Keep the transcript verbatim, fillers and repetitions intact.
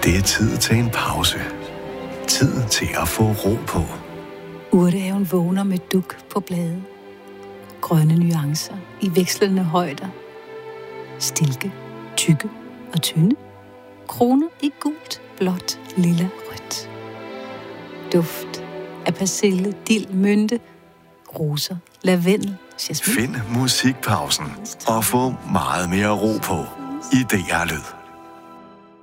Det er tid til en pause. Tid til at få ro på. Urtehaven vågner med duk på blade. Grønne nuancer i vekslende højder. Stilke, tykke og tynde. Kroner i gult, blåt, lilla, rødt. Duft af persille, dild, mynte, roser, lavendel, jasmin. Find musikpausen og få meget mere ro på i D R Lyd.